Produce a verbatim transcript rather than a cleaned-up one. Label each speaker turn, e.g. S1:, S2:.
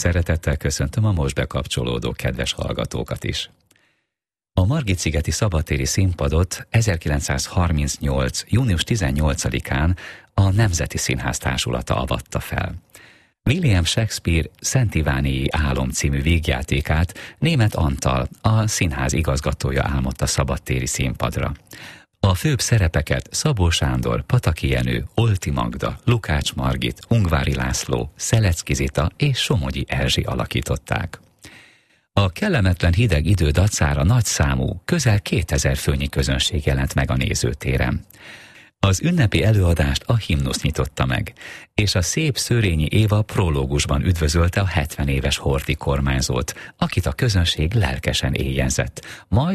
S1: szeretettel köszöntöm a most bekapcsolódó kedves hallgatókat is. A Margit-szigeti szabadtéri színpadot ezerkilencszázharmincnyolc. június tizennyolcadikán a Nemzeti Színház társulata avatta fel. William Shakespeare Szent Iványi Álom című vígjátékát Németh Antal, a színház igazgatója álmodta szabadtéri színpadra. A főbb szerepeket Szabó Sándor, Pataki Jenő, Olti Magda, Lukács Margit, Ungvári László, Szelecki Zita és Somogyi Erzsi alakították. A kellemetlen hideg idő dacára nagyszámú, közel kétezer főnyi közönség jelent meg a nézőtéren. Az ünnepi előadást a himnusz nyitotta meg, és a szép Szőrényi Éva prológusban üdvözölte a hetven éves Horthy kormányzót, akit a közönség lelkesen éjjenzett, majd